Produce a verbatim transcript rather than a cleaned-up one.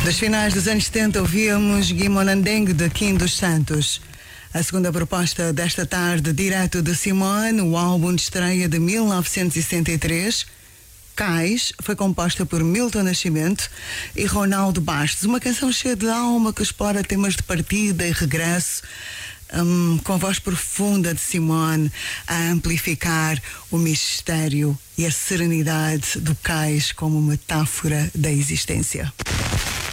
Dos finais dos anos setenta ouvíamos Guimonandengue de Kim dos Santos. A segunda proposta desta tarde, direto de Simone, o álbum de estreia de mil novecentos e sessenta e três, Cais, foi composta por Milton Nascimento e Ronaldo Bastos. Uma canção cheia de alma que explora temas de partida e regresso, um, com a voz profunda de Simone a amplificar o mistério e a serenidade do cais como metáfora da existência.